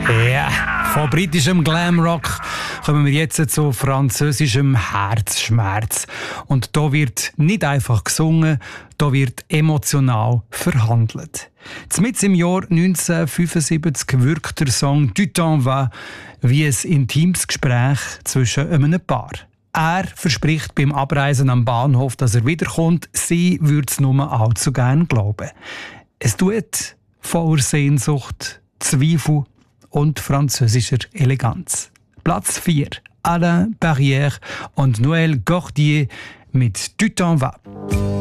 Ja, von britischem Glamrock kommen wir jetzt zu französischem Herzschmerz. Und da wird nicht einfach gesungen, da wird emotional verhandelt. Mitten im Jahr 1975 wirkt der Song «Du t'en vas» wie ein intimes Gespräch zwischen einem Paar. Er verspricht beim Abreisen am Bahnhof, dass er wiederkommt. Sie würde es nur allzu gern glauben. Es tut voller Sehnsucht, Zweifel und französischer Eleganz. Platz 4. Alain Barrière und Noël Gordier mit «Du t'en vas».